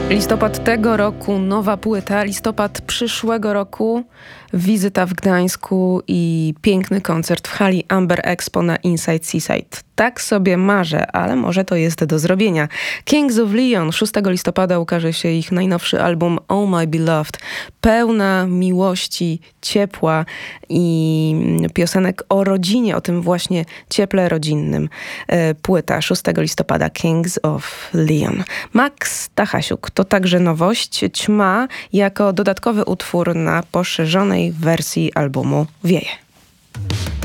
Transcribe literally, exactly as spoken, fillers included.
Listopad tego roku, nowa płyta. Listopad przyszłego roku, wizyta w Gdańsku i piękny koncert w hali Amber Expo na Inside Seaside. Tak sobie marzę, ale może to jest do zrobienia. Kings of Leon. szóstego listopada ukaże się ich najnowszy album Oh My Beloved. Pełna miłości, ciepła i piosenek o rodzinie, o tym właśnie cieple rodzinnym. Płyta szóstego listopada Kings of Leon. Max Stachasiuk to także nowość. Ćma jako dodatkowy utwór na poszerzonej wersji albumu Wieje.